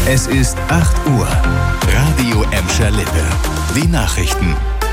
Es ist 8 Uhr. Radio Emscher Lippe. Die Nachrichten.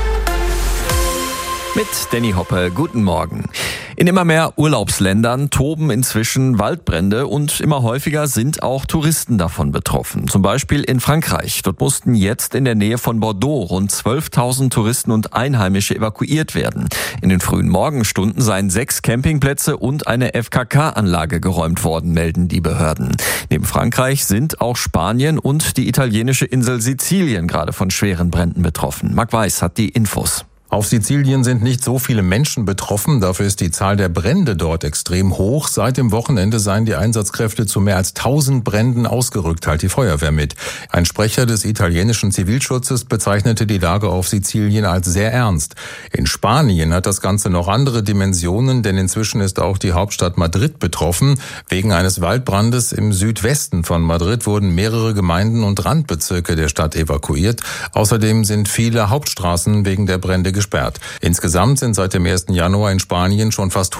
Mit Danny Hoppe, guten Morgen. In immer mehr Urlaubsländern toben inzwischen Waldbrände und immer häufiger sind auch Touristen davon betroffen. Zum Beispiel in Frankreich. Dort mussten jetzt in der Nähe von Bordeaux rund 12.000 Touristen und Einheimische evakuiert werden. In den frühen Morgenstunden seien 6 Campingplätze und eine FKK-Anlage geräumt worden, melden die Behörden. Neben Frankreich sind auch Spanien und die italienische Insel Sizilien gerade von schweren Bränden betroffen. Marc Weiß hat die Infos. Auf Sizilien sind nicht so viele Menschen betroffen, dafür ist die Zahl der Brände dort extrem hoch. Seit dem Wochenende seien die Einsatzkräfte zu mehr als 1000 Bränden ausgerückt, teilt die Feuerwehr mit. Ein Sprecher des italienischen Zivilschutzes bezeichnete die Lage auf Sizilien als sehr ernst. In Spanien hat das Ganze noch andere Dimensionen, denn inzwischen ist auch die Hauptstadt Madrid betroffen. Wegen eines Waldbrandes im Südwesten von Madrid wurden mehrere Gemeinden und Randbezirke der Stadt evakuiert. Außerdem sind viele Hauptstraßen wegen der Brände gesperrt. Insgesamt sind seit dem 1. Januar in Spanien schon fast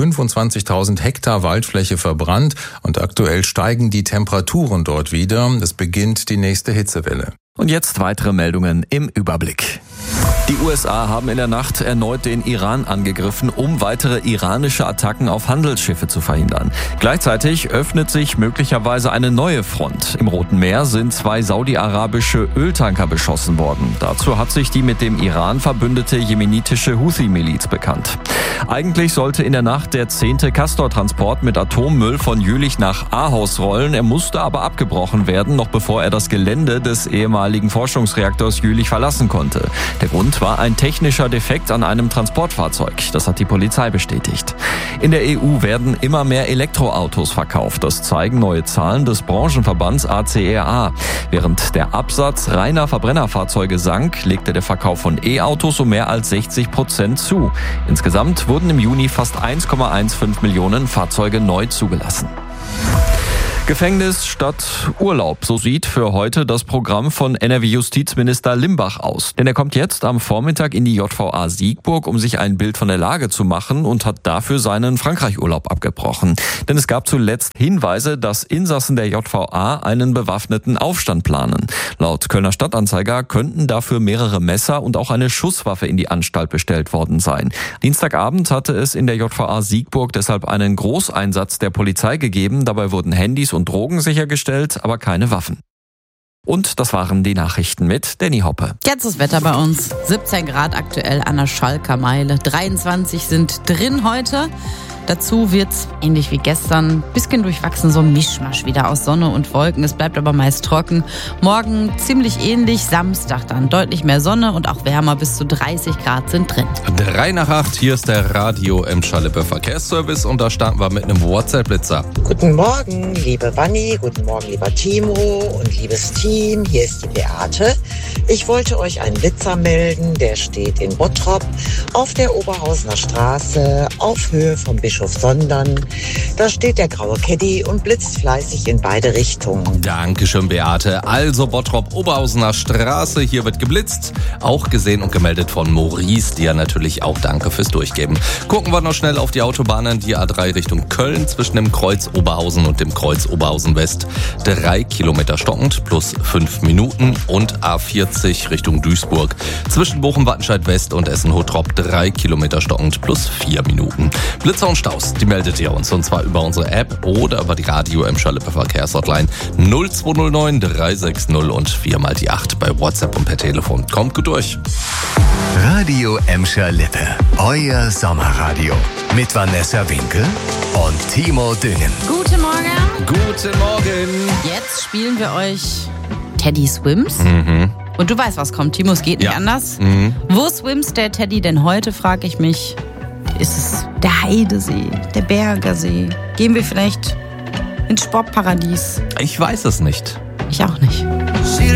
125.000 Hektar Waldfläche verbrannt und aktuell steigen die Temperaturen dort wieder. Es beginnt die nächste Hitzewelle. Und jetzt weitere Meldungen im Überblick. Die USA haben in der Nacht erneut den Iran angegriffen, um weitere iranische Attacken auf Handelsschiffe zu verhindern. Gleichzeitig öffnet sich möglicherweise eine neue Front. Im Roten Meer sind 2 saudi-arabische Öltanker beschossen worden. Dazu hat sich die mit dem Iran verbündete jemenitische Houthi-Miliz bekannt. Eigentlich sollte in der Nacht der 10. Castor-Transport mit Atommüll von Jülich nach Ahaus rollen. Er musste aber abgebrochen werden, noch bevor er das Gelände des ehemaligen Forschungsreaktors Jülich verlassen konnte. Der Grund war ein technischer Defekt an einem Transportfahrzeug. Das hat die Polizei bestätigt. In der EU werden immer mehr Elektroautos verkauft. Das zeigen neue Zahlen des Branchenverbands ACEA. Während der Absatz reiner Verbrennerfahrzeuge sank, legte der Verkauf von E-Autos um mehr als 60% zu. Insgesamt wurden im Juni fast 1,15 Millionen Fahrzeuge neu zugelassen. Gefängnis statt Urlaub, so sieht für heute das Programm von NRW-Justizminister Limbach aus. Denn er kommt jetzt am Vormittag in die JVA Siegburg, um sich ein Bild von der Lage zu machen und hat dafür seinen Frankreich-Urlaub abgebrochen. Denn es gab zuletzt Hinweise, dass Insassen der JVA einen bewaffneten Aufstand planen. Laut Kölner Stadtanzeiger könnten dafür mehrere Messer und auch eine Schusswaffe in die Anstalt bestellt worden sein. Dienstagabend hatte es in der JVA Siegburg deshalb einen Großeinsatz der Polizei gegeben. Dabei wurden Handys und Drogen sichergestellt, aber keine Waffen. Und das waren die Nachrichten mit Danny Hoppe. Jetzt das Wetter bei uns. 17 Grad aktuell an der Schalker Meile. 23 sind drin heute. Dazu wird's ähnlich wie gestern ein bisschen durchwachsen, so ein Mischmasch wieder aus Sonne und Wolken. Es bleibt aber meist trocken. Morgen ziemlich ähnlich, Samstag dann deutlich mehr Sonne und auch wärmer, bis zu 30 Grad sind drin. 3 nach 8, hier ist der Radio Emscher Lippe Verkehrsservice und da starten wir mit einem WhatsApp-Blitzer. Guten Morgen, liebe Vanni, guten Morgen, lieber Timo und liebes Team, hier ist die Beate. Ich wollte euch einen Blitzer melden, der steht in Bottrop auf der Oberhausener Straße auf Höhe vom Bischof Sondern. Da steht der graue Caddy und blitzt fleißig in beide Richtungen. Dankeschön, Beate. Also Bottrop, Oberhausener Straße, hier wird geblitzt. Auch gesehen und gemeldet von Maurice, dir natürlich auch danke fürs Durchgeben. Gucken wir noch schnell auf die Autobahnen. Die A3 Richtung Köln zwischen dem Kreuz Oberhausen und dem Kreuz Oberhausen West. 3 Kilometer stockend plus 5 Minuten. Und A40 Richtung Duisburg zwischen Bochum-Wattenscheid West und Essen-Hottrop. 3 Kilometer stockend plus 4 Minuten. Blitzer und Staus, die meldet ihr uns und zwar über unsere App oder über die Radio Emscher Lippe Verkehrshotline 0209 360 und 4 mal die 8 bei WhatsApp und per Telefon. Kommt gut durch. Radio Emscher Lippe, euer Sommerradio. Mit Vanessa Winkel und Timo Düngen. Guten Morgen. Guten Morgen. Jetzt spielen wir euch Teddy Swims. Und du weißt, was kommt, Timo, es geht nicht anders. Wo swims der Teddy denn heute, frage ich mich. Ist es der Heidesee, der Bergersee? Gehen wir vielleicht ins Sportparadies? Ich weiß es nicht. Ich auch nicht.